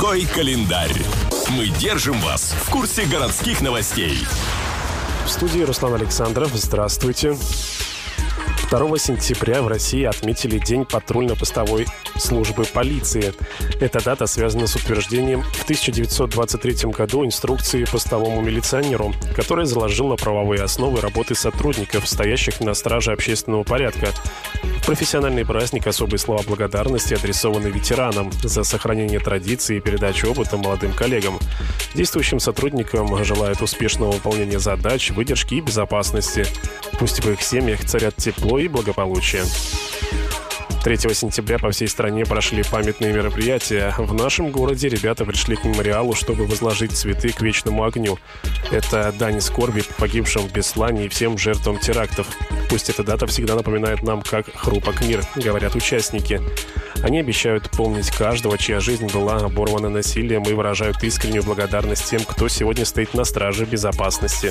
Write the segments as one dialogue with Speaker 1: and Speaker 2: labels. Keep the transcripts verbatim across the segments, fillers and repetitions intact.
Speaker 1: Городской календарь. Мы держим вас в курсе городских новостей.
Speaker 2: В студии Руслан Александров. Здравствуйте. второго сентября в России отметили День патрульно-постовой службы полиции. Эта дата связана с утверждением в тысяча девятьсот двадцать третьем году инструкции постовому милиционеру, которая заложила правовые основы работы сотрудников, стоящих на страже общественного порядка. В профессиональный праздник особые слова благодарности адресованы ветеранам за сохранение традиций и передачу опыта молодым коллегам. Действующим сотрудникам желают успешного выполнения задач, выдержки и безопасности. Пусть в их семьях царят тепло и благополучие. третьего сентября по всей стране прошли памятные мероприятия. В нашем городе ребята пришли к мемориалу, чтобы возложить цветы к вечному огню. Это дань скорби погибшим в Беслане и всем жертвам терактов. Пусть эта дата всегда напоминает нам, как хрупок мир, говорят участники. Они обещают помнить каждого, чья жизнь была оборвана насилием, и выражают искреннюю благодарность тем, кто сегодня стоит на страже безопасности.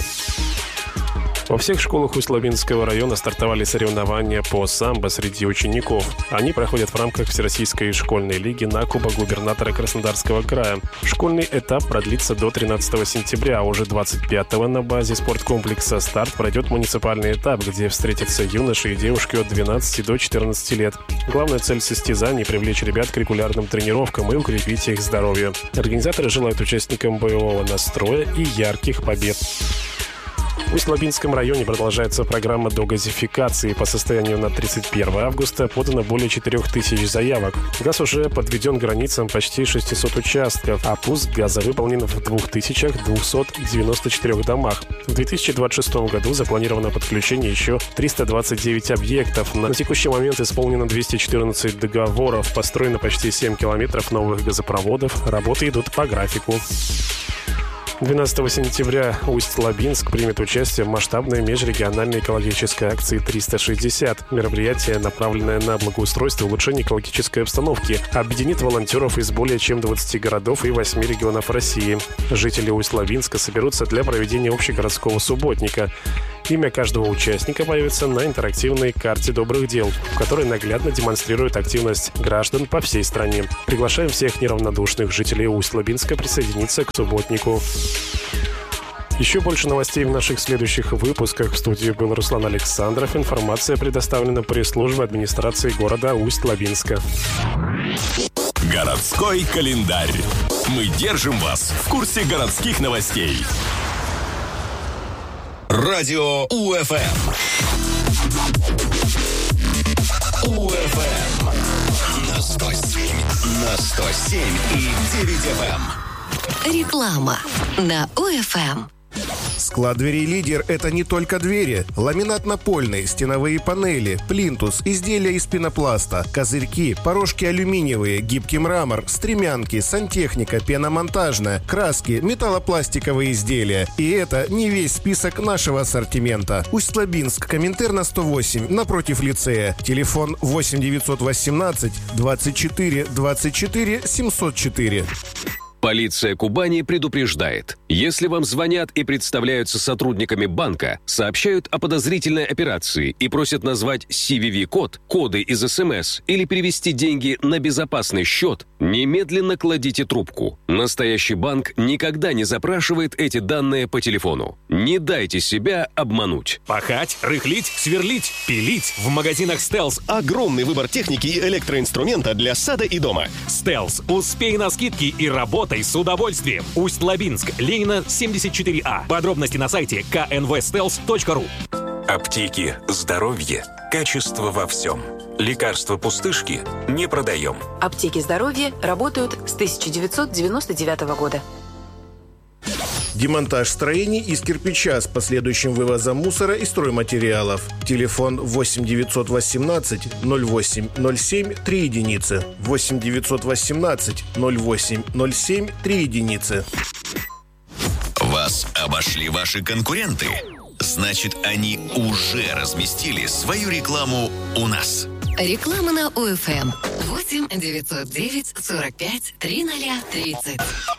Speaker 2: Во всех школах Усть-Лабинского района стартовали соревнования по самбо среди учеников. Они проходят в рамках Всероссийской школьной лиги на Кубок губернатора Краснодарского края. Школьный этап продлится до тринадцатого сентября, а уже двадцать пятого на базе спорткомплекса «Старт» пройдет муниципальный этап, где встретятся юноши и девушки от двенадцати до четырнадцати лет. Главная цель состязаний – привлечь ребят к регулярным тренировкам и укрепить их здоровье. Организаторы желают участникам боевого настроя и ярких побед. В Усть-Лабинском районе продолжается программа догазификации. По состоянию на тридцать первое августа подано более четырех тысяч заявок. Газ уже подведен к границам почти шестисот участков, а пуск газа выполнен в двух тысячах двухстах девяноста четырёх домах. В две тысячи двадцать шестом году запланировано подключение еще триста двадцать девять объектов. На текущий момент исполнено двести четырнадцать договоров, построено почти семь километров новых газопроводов. Работы идут по графику. двенадцатого сентября Усть-Лабинск примет участие в масштабной межрегиональной экологической акции триста шестьдесят. Мероприятие, направленное на благоустройство и улучшение экологической обстановки, объединит волонтеров из более чем двадцати городов и восьми регионов России. Жители Усть-Лабинска соберутся для проведения общегородского субботника. Имя каждого участника появится на интерактивной карте добрых дел, в которой наглядно демонстрирует активность граждан по всей стране. Приглашаем всех неравнодушных жителей Усть-Лабинска присоединиться к субботнику. Еще больше новостей в наших следующих выпусках. В студии был Руслан Александров. Информация предоставлена пресс-службой администрации города Усть-Лабинска.
Speaker 1: Городской календарь. Мы держим вас в курсе городских новостей. Радио УФМ. УФМ. На сто семь. На сто семь и девять ФМ.
Speaker 3: Реклама на УФМ.
Speaker 4: Склад дверей «Лидер» — это не только двери. Ламинат напольный, стеновые панели, плинтус, изделия из пенопласта, козырьки, порожки алюминиевые, гибкий мрамор, стремянки, сантехника, пеномонтажная, краски, металлопластиковые изделия. И это не весь список нашего ассортимента. Усть-Лабинск, Коминтерна сто восемь, напротив лицея. Телефон восемь девятьсот восемнадцать двадцать четыре двадцать четыре семьсот четыре.
Speaker 5: Полиция Кубани предупреждает. Если вам звонят и представляются сотрудниками банка, сообщают о подозрительной операции и просят назвать си ви ви-код, коды из эс эм эс или перевести деньги на безопасный счет, немедленно кладите трубку. Настоящий банк никогда не запрашивает эти данные по телефону. Не дайте себя обмануть.
Speaker 6: Пахать, рыхлить, сверлить, пилить. В магазинах «Стелс» огромный выбор техники и электроинструмента для сада и дома. «Стелс». Успей на скидки и работай с удовольствием. Усть-Лабинск, Ленина, семьдесят четыре А. Подробности на сайте ка эн вэ стелс точка ру.
Speaker 7: Аптеки, здоровье, качество во всем. Лекарства пустышки не продаем.
Speaker 8: Аптеки здоровья работают с тысяча девятьсот девяносто девятого года.
Speaker 4: Демонтаж строений из кирпича с последующим вывозом мусора и стройматериалов. Телефон восемь девятьсот восемнадцать ноль восемь ноль семь три единицы. восемь девятьсот восемнадцать ноль восемь ноль семь три единицы.
Speaker 1: Вас обошли ваши конкуренты? Значит, они уже разместили свою рекламу у нас.
Speaker 3: Реклама на УФМ. восемь девятьсот девять сорок пять тридцать тридцать.